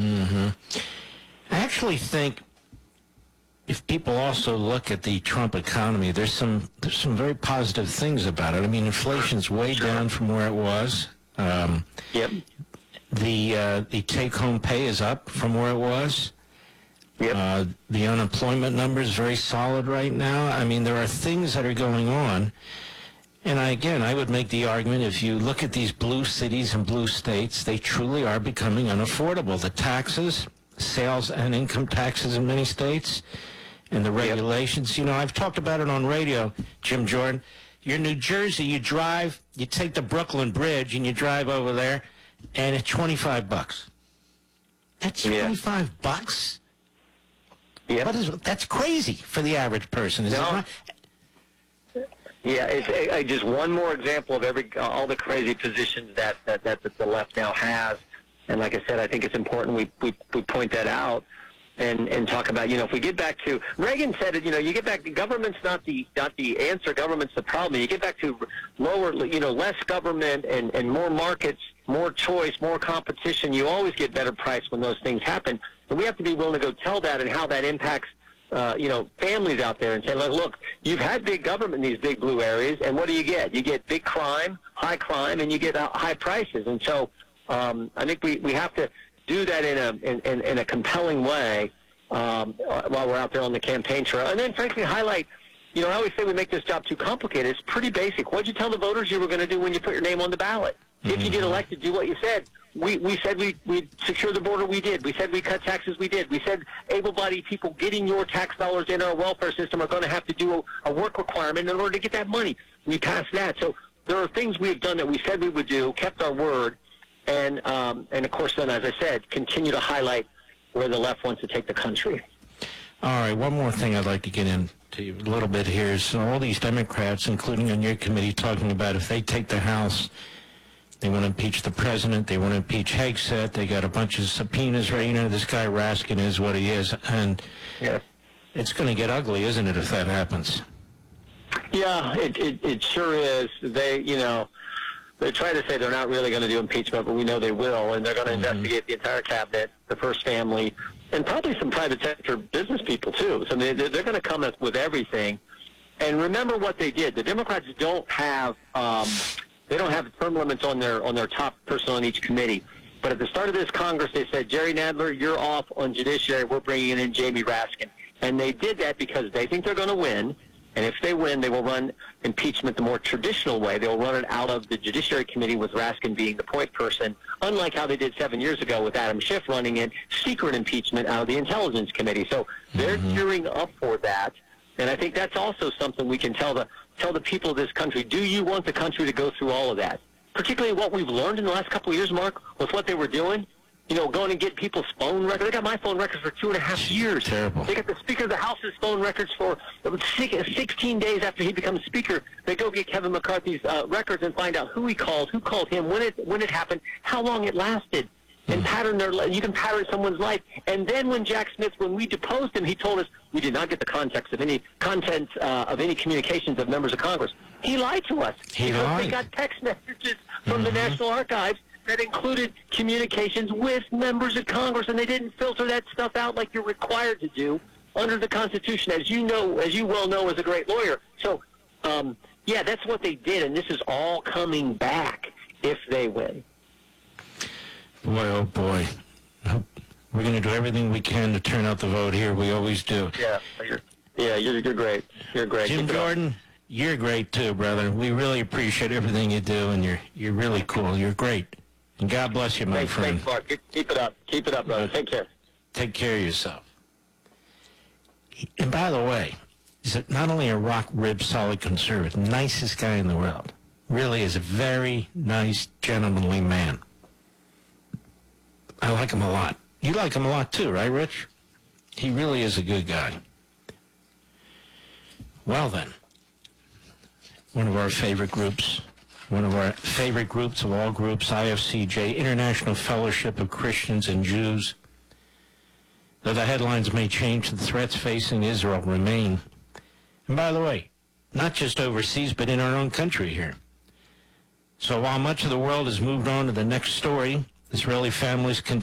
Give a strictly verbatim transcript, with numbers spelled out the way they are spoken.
Mm-hmm. I actually think if people also look at the Trump economy, there's some there's some very positive things about it. I mean, inflation's way Sure. down from where it was. Um, Yep. the uh, the take-home pay is up from where it was. Yep. Uh, the unemployment number is very solid right now. I mean, there are things that are going on. And I, again, I would make the argument, if you look at these blue cities and blue states, they truly are becoming unaffordable. The taxes, sales and income taxes in many states, and the regulations. You know, I've talked about it on radio, Jim Jordan. You're in New Jersey, you drive, you take the Brooklyn Bridge, and you drive over there, and it's twenty-five bucks. That's Yeah. twenty-five bucks? Yep. What is, that's crazy for the average person, is No. it not? Yeah, it's uh, uh, just one more example of every uh, all the crazy positions that, that, that, that the left now has. And like I said, I think it's important we, we, we point that out and, and talk about, you know, if we get back to, Reagan said it, you know, you get back, government's not the not the answer, government's the problem. You get back to lower, you know, less government and, and more markets, more choice, more competition, you always get better price when those things happen. And we have to be willing to go tell that and how that impacts Uh, you know, families out there and say, look, look, you've had big government in these big blue areas, and what do you get? You get big crime, high crime, and you get uh, high prices. And so um, I think we, we have to do that in a in, in, in a compelling way um, while we're out there on the campaign trail. And then, frankly, highlight, you know, I always say we make this job too complicated. It's pretty basic. What did you tell the voters you were going to do when you put your name on the ballot? Mm-hmm. If you get elected, do what you said. We we said we we'd secure the border, we did. We said we cut taxes, we did. We said able-bodied people getting your tax dollars in our welfare system are going to have to do a, a work requirement in order to get that money. We passed that. So there are things we've done that we said we would do, kept our word, and um, and of course then, as I said, continue to highlight where the left wants to take the country. All right, one more thing I'd like to get into a little bit here is all these Democrats, including on your committee, talking about if they take the House, they want to impeach the president. They want to impeach Hegseth. They got a bunch of subpoenas right. You know, this guy Raskin is what he is. And yeah. It's going to get ugly, isn't it, if that happens? Yeah, it, it, it sure is. They, you know, they try to say they're not really going to do impeachment, but we know they will. And they're going to mm-hmm. investigate the entire cabinet, the first family, and probably some private sector business people, too. So they, they're going to come up with everything. And remember what they did. The Democrats don't have... Um, They don't have term limits on their on their top person on each committee. But at the start of this Congress, they said, Jerry Nadler, you're off on Judiciary. We're bringing in Jamie Raskin. And they did that because they think they're going to win. And if they win, they will run impeachment the more traditional way. They will run it out of the Judiciary Committee with Raskin being the point person, unlike how they did seven years ago with Adam Schiff running in secret impeachment out of the Intelligence Committee. So they're mm-hmm. gearing up for that. And I think that's also something we can tell the tell the people of this country. Do you want the country to go through all of that? Particularly what we've learned in the last couple of years, Mark, with what they were doing. You know, going and get people's phone records. They got my phone records for two and a half years. Terrible. They got the Speaker of the House's phone records for sixteen days after he becomes Speaker. They go get Kevin McCarthy's uh, records and find out who he called, who called him, when it when it happened, how long it lasted. And pattern their you can pattern someone's life. And then when Jack Smith, when we deposed him, he told us we did not get the context of any content uh, of any communications of members of Congress. He lied to us. He because lied. They got text messages from mm-hmm. the National Archives that included communications with members of Congress, and they didn't filter that stuff out like you're required to do under the Constitution, as you know, as you well know as a great lawyer. So, um, yeah, that's what they did, and this is all coming back if they win. Boy, oh boy. We're going to do everything we can to turn out the vote here. We always do. Yeah, you're, yeah, you're, you're great. You're great. Jim Jordan, you're great too, brother. We really appreciate everything you do, and you're you're really cool. You're great. And God bless you, my thanks, friend. Thanks, Mark. Keep it up. Keep it up, brother. Take care. Take care of yourself. And by the way, he's not only a rock rib solid conservative, nicest guy in the world. Really is a very nice, gentlemanly man. I like him a lot. You like him a lot too, right, Rich? He really is a good guy. Well then, one of our favorite groups, one of our favorite groups of all groups, I F C J, International Fellowship of Christians and Jews. Though the headlines may change, the threats facing Israel remain. And by the way, not just overseas, but in our own country here. So while much of the world has moved on to the next story, Israeli families continue